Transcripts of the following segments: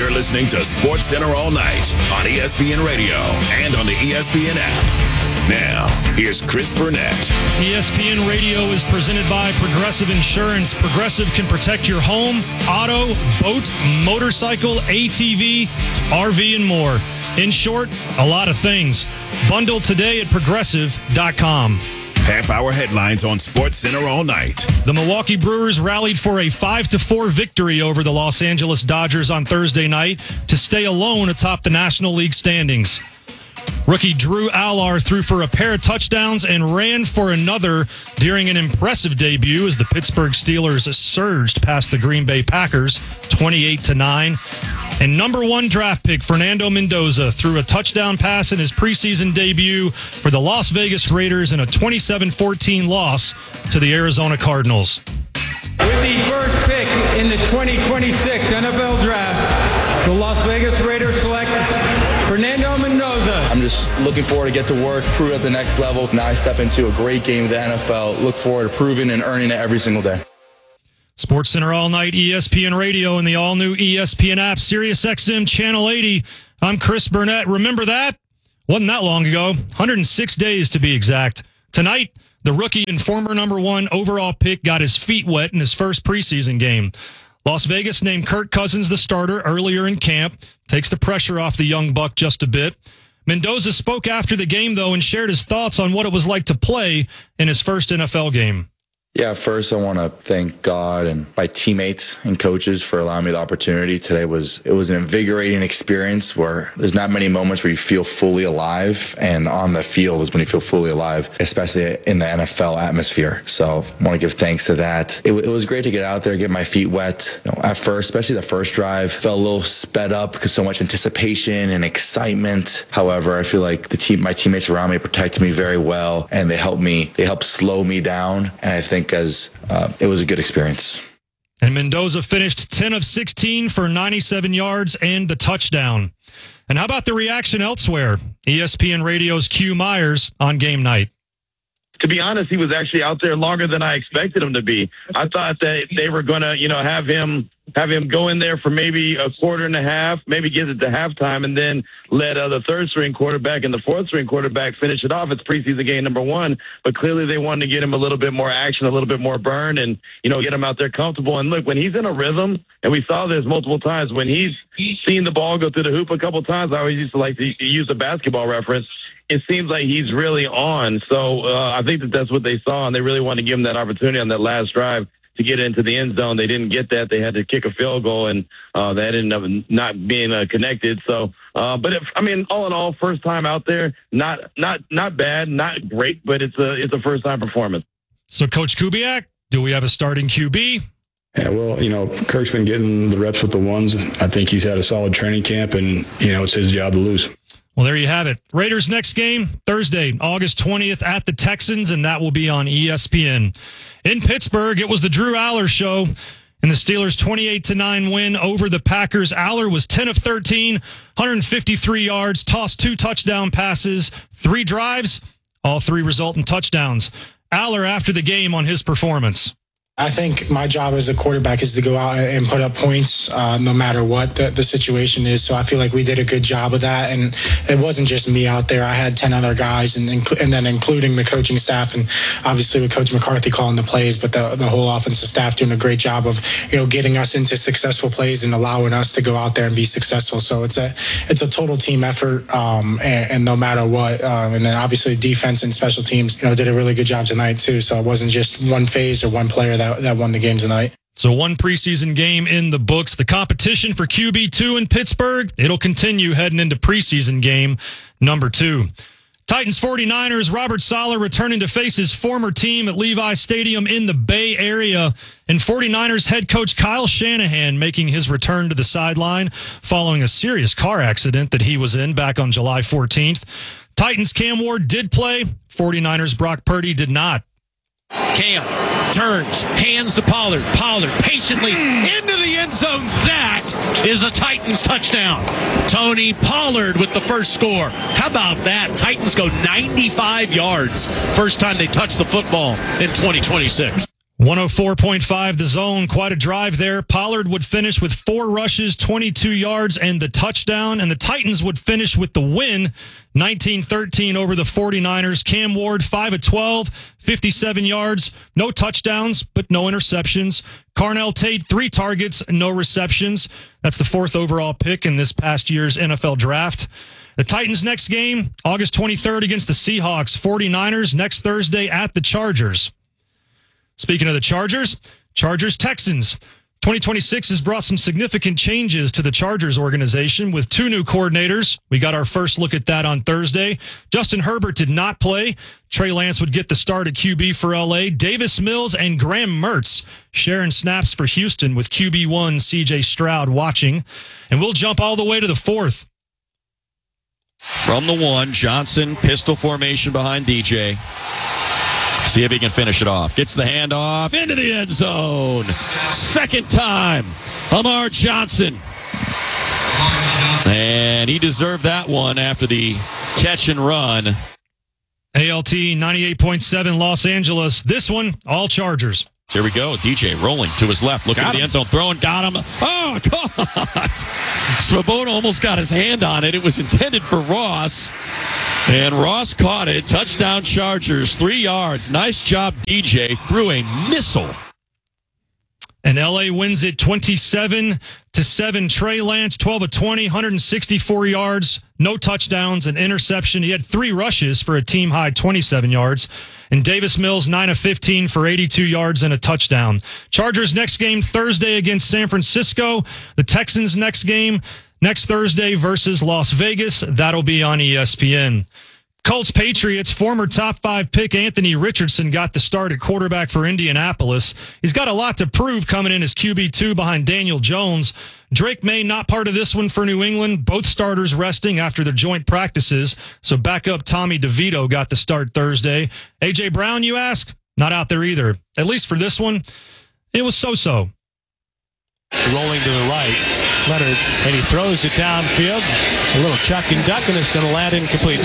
You're listening to Sports Center all night on ESPN Radio and on the ESPN app. Now, here's Chris Burnett. ESPN Radio is presented by Progressive Insurance. Progressive can protect your home, auto, boat, motorcycle, ATV, RV, and more. In short, a lot of things. Bundle today at Progressive.com. Half-hour headlines on Sports Center all night. The Milwaukee Brewers rallied for a 5-4 victory over the Los Angeles Dodgers on Thursday night to stay alone atop the National League standings. Rookie Drew Allar threw for a pair of touchdowns and ran for another during an impressive debut as the Pittsburgh Steelers surged past the Green Bay Packers 28-9. And number one draft pick Fernando Mendoza threw a touchdown pass in his preseason debut for the Las Vegas Raiders in a 27-14 loss to the Arizona Cardinals. With the first pick in the 2026 NFL Draft, the Las Vegas Raiders select Fernando Mendoza. I'm just looking forward to get to work, prove at the next level. Now I step into a great game with the NFL. Look forward to proving and earning it every single day. Sports Center all night, ESPN Radio, and the all-new ESPN app, SiriusXM Channel 80. I'm Chris Burnett. Remember that? Wasn't that long ago. 106 days to be exact. Tonight, the rookie and former number one overall pick got his feet wet in his first preseason game. Las Vegas named Kirk Cousins the starter earlier in camp. Takes the pressure off the young buck just a bit. Mendoza spoke after the game, though, and shared his thoughts on what it was like to play in his first NFL game. Yeah, first I want to thank God and my teammates and coaches for allowing me the opportunity. Today it was an invigorating experience where there's not many moments where you feel fully alive, and on the field is when you feel fully alive, especially in the NFL atmosphere. So I want to give thanks to that. It was great to get out there, get my feet wet. At first, especially the first drive, felt a little sped up because so much anticipation and excitement. However, I feel like my teammates around me protected me very well, and they helped slow me down, and I think it was a good experience. And Mendoza finished 10 of 16 for 97 yards and the touchdown. And how about the reaction elsewhere? ESPN Radio's Q Myers on game night. To be honest, he was actually out there longer than I expected him to be. I thought that they were going to, have him go in there for maybe a quarter and a half, maybe get it to halftime, and then let the third-string quarterback and the fourth-string quarterback finish it off. It's preseason game number one, but clearly they wanted to get him a little bit more action, a little bit more burn, and, get him out there comfortable. And look, when he's in a rhythm, and we saw this multiple times, when he's seen the ball go through the hoop a couple times, I always used to like to use a basketball reference, it seems like he's really on. So I think that's what they saw, and they really wanted to give him that opportunity on that last drive to get into the end zone. They didn't get that. They had to kick a field goal, and that ended up not being connected. So, all in all, first time out there, not bad, not great, but it's a first-time performance. So, Coach Kubiak, do we have a starting QB? Yeah, well, Kirk's been getting the reps with the ones. I think he's had a solid training camp, and, it's his job to lose. Well, there you have it. Raiders' next game, Thursday, August 20th at the Texans, and that will be on ESPN. In Pittsburgh, it was the Drew Allar show in the Steelers' 28-9 win over the Packers. Allar was 10 of 13, 153 yards, tossed 2 touchdown passes, 3 drives, all 3 result in touchdowns. Allar after the game on his performance. I think my job as a quarterback is to go out and put up points no matter what the situation is. So I feel like we did a good job of that. And it wasn't just me out there. I had 10 other guys, and then including the coaching staff, and obviously with Coach McCarthy calling the plays, but the whole offensive staff doing a great job of, getting us into successful plays and allowing us to go out there and be successful. So it's a total team effort, and no matter what. And then obviously defense and special teams, did a really good job tonight too. So it wasn't just one phase or one player that won the game tonight. So one preseason game in the books. The competition for QB2 in Pittsburgh, it'll continue heading into preseason game number 2. Titans 49ers, Robert Saleh returning to face his former team at Levi Stadium in the Bay Area. And 49ers head coach Kyle Shanahan making his return to the sideline following a serious car accident that he was in back on July 14th. Titans Cam Ward did play. 49ers Brock Purdy did not. Cam turns, hands to Pollard. Pollard patiently into the end zone. That is a Titans touchdown. Tony Pollard with the first score. How about that? Titans go 95 yards. First time they touch the football in 2026. 104.5 The Zone. Quite a drive there. Pollard would finish with 4 rushes, 22 yards, and the touchdown. And the Titans would finish with the win, 19-13 over the 49ers. Cam Ward, 5 of 12, 57 yards, no touchdowns, but no interceptions. Carnell Tate, 3 targets, no receptions. That's the 4th overall pick in this past year's NFL draft. The Titans' next game, August 23rd against the Seahawks. 49ers next Thursday at the Chargers. Speaking of the Chargers, Texans. 2026 has brought some significant changes to the Chargers organization with 2 new coordinators. We got our first look at that on Thursday. Justin Herbert did not play. Trey Lance would get the start at QB for LA. Davis Mills and Graham Mertz sharing snaps for Houston with QB1 CJ Stroud watching. And we'll jump all the way to the 4th. From the 1, Johnson, pistol formation behind DJ. See if he can finish it off. Gets the handoff into the end zone. Second time, Lamar Johnson. And he deserved that one after the catch and run. ALT 98.7 Los Angeles. This one, all Chargers. Here we go. DJ rolling to his left, looking at the end zone, throwing, got him. Oh, God. Swoboda almost got his hand on it. It was intended for Ross. And Ross caught it. Touchdown Chargers, 3 yards. Nice job, DJ. Threw a missile. And LA wins it 27-7. Trey Lance, 12 of 20, 164 yards, no touchdowns, an interception. He had 3 rushes for a team-high 27 yards. And Davis Mills, 9 of 15 for 82 yards and a touchdown. Chargers next game Thursday against San Francisco. The Texans next game next Thursday versus Las Vegas. That'll be on ESPN. Colts Patriots, former top 5 pick Anthony Richardson got the start at quarterback for Indianapolis. He's got a lot to prove coming in as QB2 behind Daniel Jones. Drake May not part of this one for New England. Both starters resting after their joint practices. So backup Tommy DeVito got the start Thursday. A.J. Brown, you ask? Not out there either. At least for this one, it was so-so. Rolling to the right. Leonard, and he throws it downfield. A little chuck and duck, and it's going to land incomplete.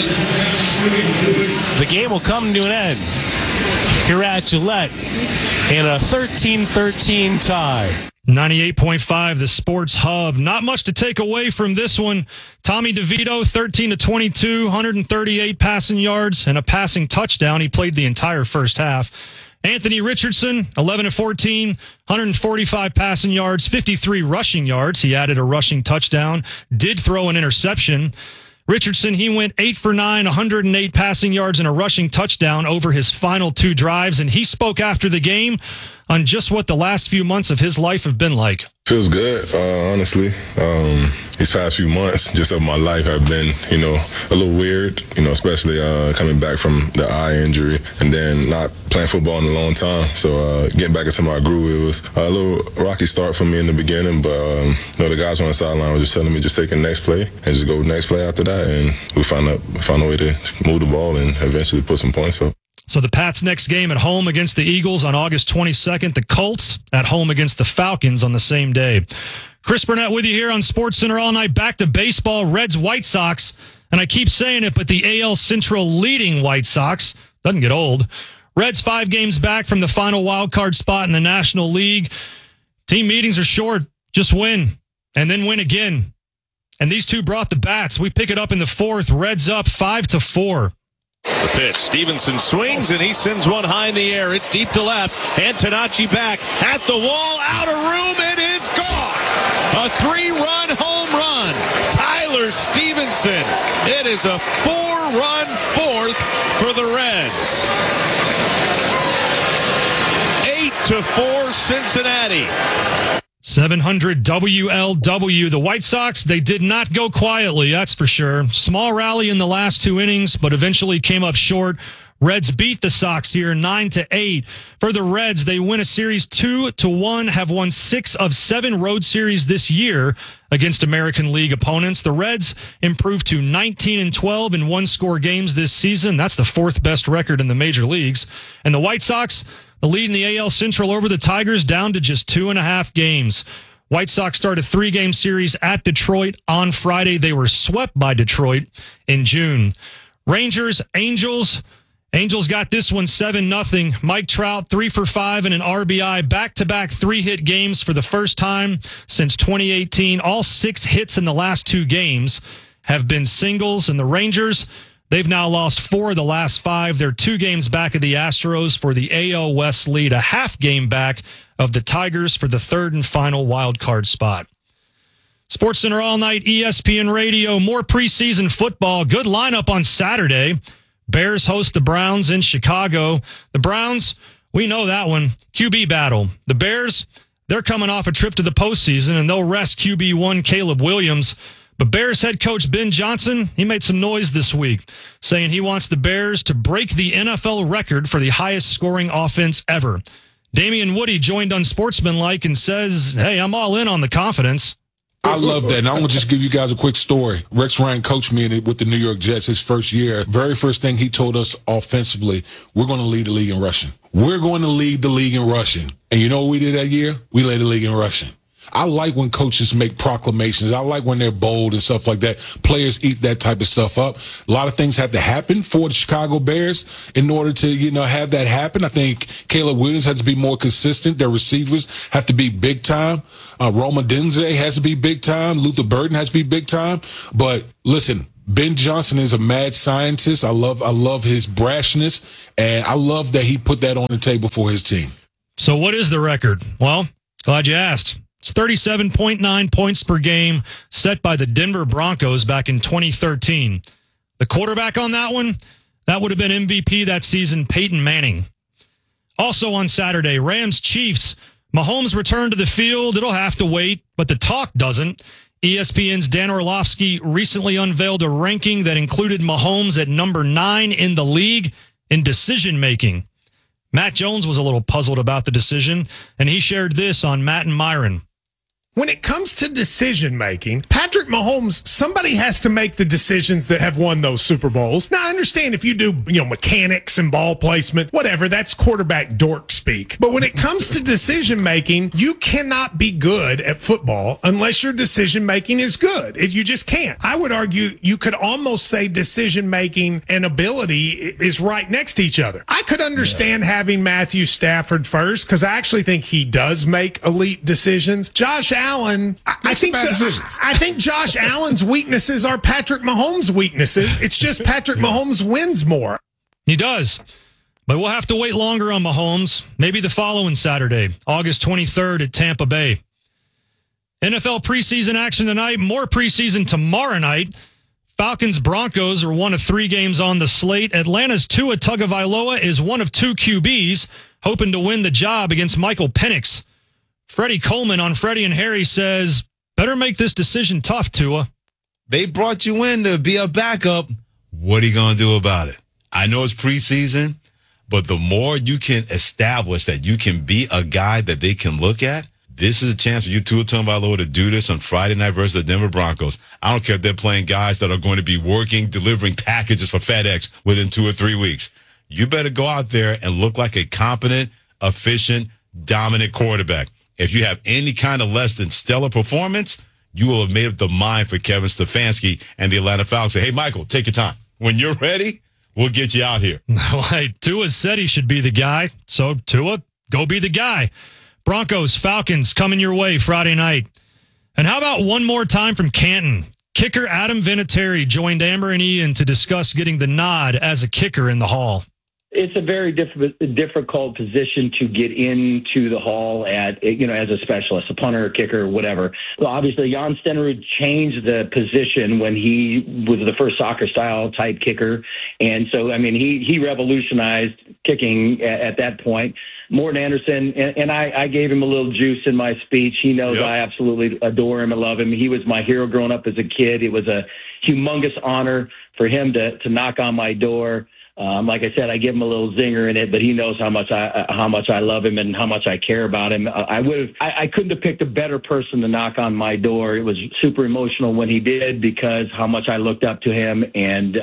The game will come to an end here at Gillette in a 13-13 tie. 98.5, the Sports Hub. Not much to take away from this one. Tommy DeVito, 13 of 22, 138 passing yards, and a passing touchdown. He played the entire first half. Anthony Richardson, 11 of 14, 145 passing yards, 53 rushing yards. He added a rushing touchdown, did throw an interception. Richardson, he went 8 for 9, 108 passing yards and a rushing touchdown over his final 2 drives. And he spoke after the game on just what the last few months of his life have been like. Feels good, honestly. These past few months just of my life have been, a little weird, especially coming back from the eye injury and then not playing football in a long time. So getting back into my groove, it was a little rocky start for me in the beginning, but the guys on the sideline were just telling me just take the next play and just go next play after that, and we found a way to move the ball and eventually put some points up. So the Pats' next game at home against the Eagles on August 22nd. The Colts at home against the Falcons on the same day. Chris Burnett with you here on SportsCenter all night. Back to baseball, Reds, White Sox. And I keep saying it, but the AL Central leading White Sox doesn't get old. Reds 5 games back from the final wild card spot in the National League. Team meetings are short. Just win and then win again. And these two brought the bats. We pick it up in the 4th. Reds up 5-4. The pitch. Stevenson swings, and he sends one high in the air. It's deep to left. Antonacci back at the wall, out of room, and it's gone. A 3-run home run. Tyler Stevenson. It is a 4-run 4th for the Reds. 8-4 Cincinnati. 700 WLW. The White Sox, they did not go quietly, that's for sure. Small rally in the last 2 innings, but eventually came up short. Reds beat the Sox here 9-8. For the Reds, they win a series 2-1, have won 6 of 7 road series this year against American League opponents. The Reds improved to 19-12 in one-score games this season. That's the 4th best record in the major leagues. And the White Sox, the lead in the AL Central over the Tigers, down to just 2.5 games. White Sox started a 3-game series at Detroit on Friday. They were swept by Detroit in June. Rangers, Angels, Angels got this one 7-0. Mike Trout 3 for 5 and an RBI, back-to-back 3-hit games for the first time since 2018. All 6 hits in the last 2 games have been singles, and the Rangers, they've now lost 4 of the last 5. They're 2 games back of the Astros for the AL West lead, a half game back of the Tigers for the 3rd and final wild card spot. SportsCenter all night, ESPN Radio, more preseason football. Good lineup on Saturday. Bears host the Browns in Chicago. The Browns, we know that one. QB battle. The Bears, they're coming off a trip to the postseason, and they'll rest QB1 Caleb Williams. But Bears head coach Ben Johnson, he made some noise this week, saying he wants the Bears to break the NFL record for the highest scoring offense ever. Damian Woody joined Unsportsmanlike and says, hey, I'm all in on the confidence. I love that. And I'm going to just give you guys a quick story. Rex Ryan coached me with the New York Jets his first year. Very first thing he told us offensively, we're going to lead the league in rushing. We're going to lead the league in rushing. And you know what we did that year? We led the league in rushing. I like when coaches make proclamations. I like when they're bold and stuff like that. Players eat that type of stuff up. A lot of things have to happen for the Chicago Bears in order to, have that happen. I think Caleb Williams has to be more consistent. Their receivers have to be big time. Roma Denze has to be big time. Luther Burden has to be big time. But listen, Ben Johnson is a mad scientist. I love his brashness, and I love that he put that on the table for his team. So what is the record? Well, glad you asked. It's 37.9 points per game set by the Denver Broncos back in 2013. The quarterback on that one, that would have been MVP that season, Peyton Manning. Also on Saturday, Rams-Chiefs. Mahomes returned to the field. It'll have to wait, but the talk doesn't. ESPN's Dan Orlovsky recently unveiled a ranking that included Mahomes at number 9 in the league in decision-making. Matt Jones was a little puzzled about the decision, and he shared this on Matt and Myron. When it comes to decision-making, Patrick Mahomes, somebody has to make the decisions that have won those Super Bowls. Now, I understand if you do, mechanics and ball placement, whatever, that's quarterback dork speak. But when it comes to decision-making, you cannot be good at football unless your decision-making is good. You just can't. I would argue you could almost say decision-making and ability is right next to each other. I could understand having Matthew Stafford first because I actually think he does make elite decisions. Josh Allen, I think Josh Allen's weaknesses are Patrick Mahomes' weaknesses. It's just Patrick Mahomes wins more. He does. But we'll have to wait longer on Mahomes. Maybe the following Saturday, August 23rd at Tampa Bay. NFL preseason action tonight. More preseason tomorrow night. Falcons-Broncos are one of 3 games on the slate. Atlanta's Tua Tagovailoa is one of 2 QBs, hoping to win the job against Michael Penix. Freddie Coleman on Freddie and Harry says, better make this decision tough, Tua. They brought you in to be a backup. What are you going to do about it? I know it's preseason, but the more you can establish that you can be a guy that they can look at, this is a chance for you, Tua Tagovailoa, to do this on Friday night versus the Denver Broncos. I don't care if they're playing guys that are going to be working, delivering packages for FedEx within 2 or 3 weeks. You better go out there and look like a competent, efficient, dominant quarterback. If you have any kind of less than stellar performance, you will have made up the mind for Kevin Stefanski and the Atlanta Falcons. Say, hey, Michael, take your time. When you're ready, we'll get you out here. Well, Tua said he should be the guy, so Tua, go be the guy. Broncos, Falcons coming your way Friday night. And how about one more time from Canton? Kicker Adam Vinatieri joined Amber and Ian to discuss getting the nod as a kicker in the Hall. It's a very difficult position to get into the Hall at, as a specialist, a punter, a kicker, whatever. Well, obviously, Jan Stenerud changed the position when he was the first soccer-style type kicker. And so, he revolutionized kicking at that point. Morten Anderson, and I gave him a little juice in my speech. He knows I absolutely adore him and love him. He was my hero growing up as a kid. It was a humongous honor for him to knock on my door. Like I said, I give him a little zinger in it, but he knows how much I love him and how much I care about him. I couldn't have picked a better person to knock on my door. It was super emotional when he did because how much I looked up to him. And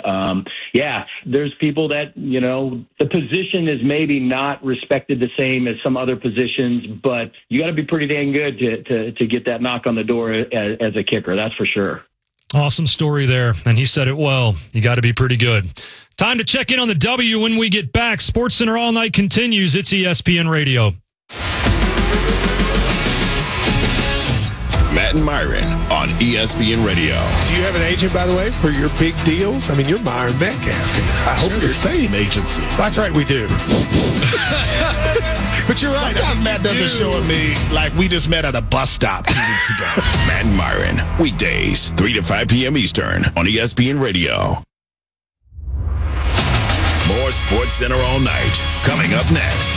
there's people that the position is maybe not respected the same as some other positions, but you got to be pretty dang good to get that knock on the door as a kicker. That's for sure. Awesome story there. And he said it well. You got to be pretty good. Time to check in on the W when we get back. SportsCenter All Night continues. It's ESPN Radio. Matt and Myron on ESPN Radio. Do you have an agent, by the way, for your big deals? I mean, you're Myron Metcalf. I hope the same agency. That's right, we do. But you're right. Sometimes Matt doesn't show me like we just met at a bus stop 2 weeks ago. Matt and Myron, weekdays, 3 to 5 p.m. Eastern on ESPN Radio. More SportsCenter All Night coming up next.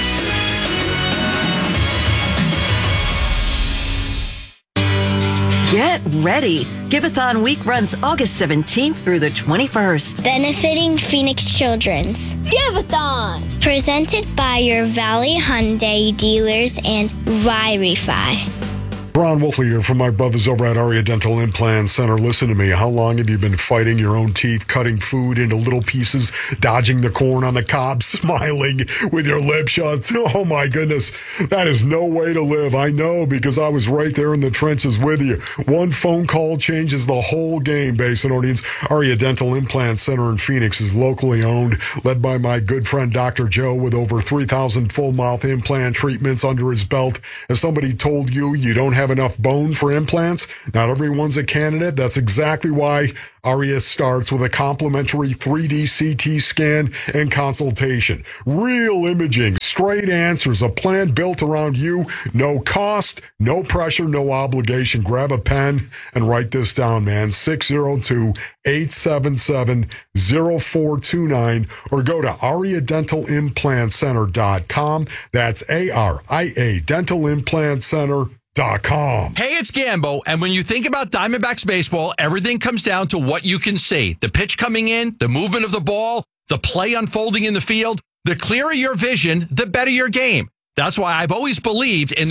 Get ready. Giveathon week runs August 17th through the 21st. Benefiting Phoenix Children's. Giveathon! Presented by your Valley Hyundai dealers and Ri-Fi. Ron Wolfley here from my brothers over at Aria Dental Implant Center. Listen to me. How long have you been fighting your own teeth, cutting food into little pieces, dodging the corn on the cob, smiling with your lip shut? Oh, my goodness. That is no way to live. I know, because I was right there in the trenches with you. One phone call changes the whole game, Basinonians. Aria Dental Implant Center in Phoenix is locally owned, led by my good friend Dr. Joe, with over 3,000 full mouth implant treatments under his belt. As somebody told you, you don't have enough bone for implants? Not everyone's a candidate. That's exactly why Aria starts with a complimentary 3D CT scan and consultation. Real imaging, straight answers, a plan built around you. No cost, no pressure, no obligation. Grab a pen and write this down, man. 602-877-0429 or go to ariadentalimplantcenter.com. That's ARIA Dental Implant Center. Hey, it's Gambo, and when you think about Diamondbacks baseball, everything comes down to what you can see. The pitch coming in, the movement of the ball, the play unfolding in the field. The clearer your vision, the better your game. That's why I've always believed in